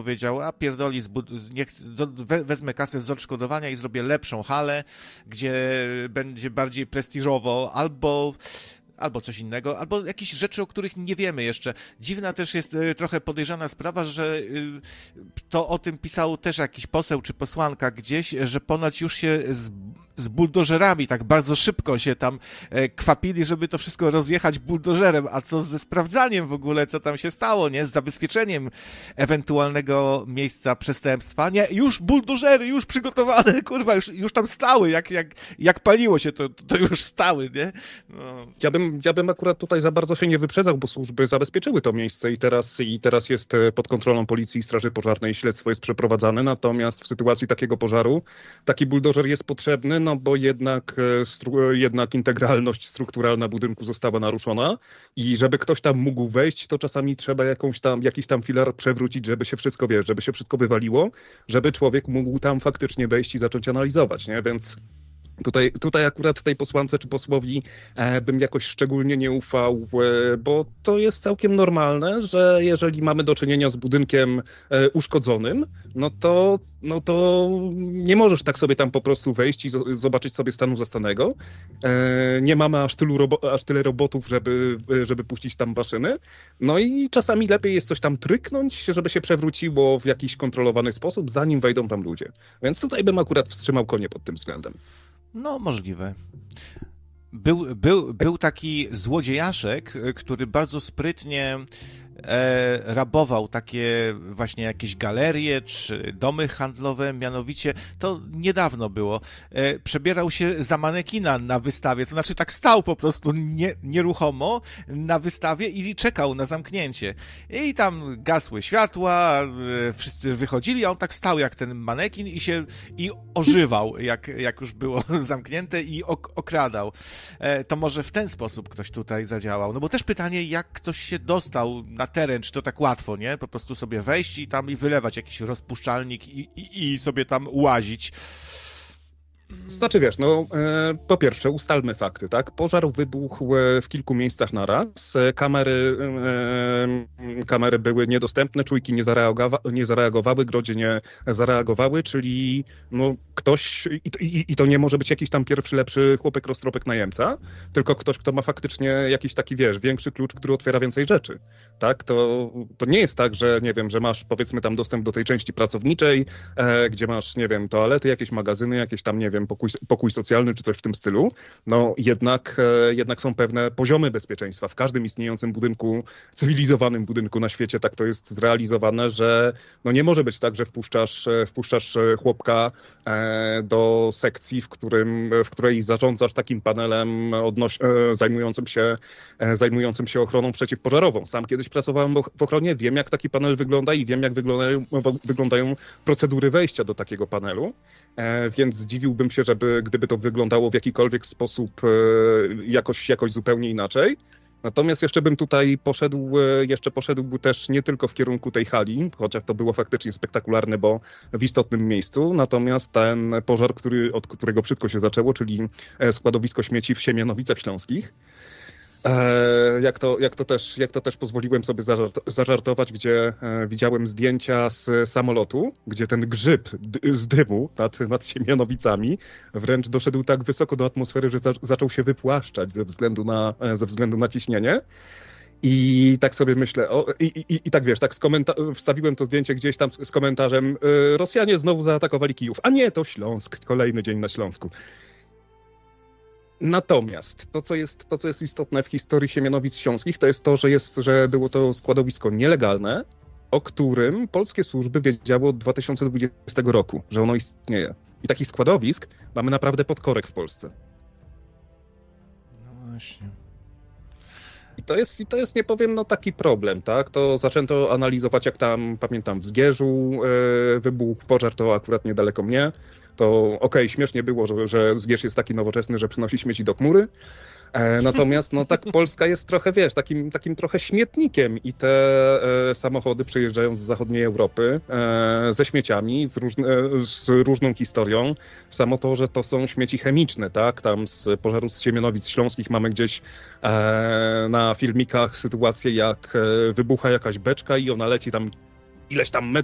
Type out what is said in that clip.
powiedział, a pierdoli, wezmę kasę z odszkodowania i zrobię lepszą halę, gdzie będzie bardziej prestiżowo, albo coś innego, albo jakieś rzeczy, o których nie wiemy jeszcze. Dziwna też jest trochę podejrzana sprawa, że to o tym pisał też jakiś poseł czy posłanka gdzieś, że ponoć już się z buldożerami tak bardzo szybko się tam kwapili, żeby to wszystko rozjechać buldożerem, a co ze sprawdzaniem w ogóle, co tam się stało, nie? Z zabezpieczeniem ewentualnego miejsca przestępstwa. Nie, już buldożery, już przygotowane, kurwa, już tam stały, jak paliło się, to już stały, nie? No. Ja bym akurat tutaj za bardzo się nie wyprzedzał, bo służby zabezpieczyły to miejsce i teraz jest pod kontrolą policji i straży pożarnej, śledztwo jest przeprowadzane, natomiast w sytuacji takiego pożaru taki buldożer jest potrzebny, no bo jednak integralność strukturalna budynku została naruszona i żeby ktoś tam mógł wejść, to czasami trzeba jakiś tam filar przewrócić, żeby się wszystko, żeby się wszystko wywaliło, żeby człowiek mógł tam faktycznie wejść i zacząć analizować, nie? Więc tutaj akurat tej posłance czy posłowi bym jakoś szczególnie nie ufał, bo to jest całkiem normalne, że jeżeli mamy do czynienia z budynkiem uszkodzonym, no to nie możesz tak sobie tam po prostu wejść i zobaczyć sobie stanu zastanego. Nie mamy aż tyle robotów, żeby puścić tam maszyny. No i czasami lepiej jest coś tam tryknąć, żeby się przewróciło w jakiś kontrolowany sposób, zanim wejdą tam ludzie. Więc tutaj bym akurat wstrzymał konie pod tym względem. No, możliwe. Był taki złodziejaszek, który bardzo sprytnie rabował takie właśnie jakieś galerie czy domy handlowe, mianowicie to niedawno było. Przebierał się za manekina na wystawie, to znaczy tak stał po prostu nieruchomo na wystawie i czekał na zamknięcie. I tam gasły światła, wszyscy wychodzili, a on tak stał jak ten manekin i ożywał, jak już było zamknięte i okradał. To może w ten sposób ktoś tutaj zadziałał. No bo też pytanie, jak ktoś się dostał na teren, czy to tak łatwo, nie? Po prostu sobie wejść i tam wylewać jakiś rozpuszczalnik i sobie tam łazić. Znaczy wiesz, po pierwsze ustalmy fakty, tak? Pożar wybuchł w kilku miejscach naraz, kamery były niedostępne, czujki nie zareagowały, grodzie nie zareagowały, czyli ktoś, i to nie może być jakiś tam pierwszy lepszy chłopek roztropek najemca, tylko ktoś, kto ma faktycznie jakiś taki, większy klucz, który otwiera więcej rzeczy, tak? To nie jest tak, że nie wiem, że masz powiedzmy tam dostęp do tej części pracowniczej, gdzie masz, nie wiem, toalety, jakieś magazyny, jakieś tam, nie wiem, pokój socjalny czy coś w tym stylu, jednak są pewne poziomy bezpieczeństwa. W każdym istniejącym budynku, cywilizowanym budynku na świecie tak to jest zrealizowane, że nie może być tak, że wpuszczasz chłopka do sekcji, w której zarządzasz takim panelem zajmującym się ochroną przeciwpożarową. Sam kiedyś pracowałem w ochronie, wiem jak taki panel wygląda i wiem jak wyglądają procedury wejścia do takiego panelu, więc zdziwiłbym się, gdyby to wyglądało w jakikolwiek sposób jakoś zupełnie inaczej. Natomiast jeszcze bym tutaj poszedł też nie tylko w kierunku tej hali, chociaż to było faktycznie spektakularne, bo w istotnym miejscu. Natomiast ten pożar, od którego wszystko się zaczęło, czyli składowisko śmieci w Siemianowicach Śląskich, jak to też pozwoliłem sobie zażartować, gdzie widziałem zdjęcia z samolotu, gdzie ten grzyb z dymu nad Siemianowicami wręcz doszedł tak wysoko do atmosfery, że zaczął się wypłaszczać ze względu na ciśnienie. I tak sobie myślę, tak wiesz, wstawiłem to zdjęcie gdzieś tam z komentarzem: Rosjanie znowu zaatakowali Kijów, a nie, to Śląsk, kolejny dzień na Śląsku. Natomiast to, co jest istotne w historii Siemianowic Śląskich, to jest to, że było to składowisko nielegalne, o którym polskie służby wiedziały od 2020 roku, że ono istnieje. I takich składowisk mamy naprawdę pod korek w Polsce. No właśnie. I to jest, nie powiem, taki problem, tak? To zaczęto analizować, jak tam, pamiętam, w Zgierzu wybuchł pożar, to akurat niedaleko mnie. To śmiesznie było, że Zgierz jest taki nowoczesny, że przynosi śmieci do chmury. Natomiast tak Polska jest trochę, takim trochę śmietnikiem i te samochody przyjeżdżają z zachodniej Europy ze śmieciami, z różną historią. Samo to, że to są śmieci chemiczne, tak? Tam z pożaru z Siemianowic Śląskich mamy gdzieś na filmikach sytuację, jak wybucha jakaś beczka i ona leci tam ileś tam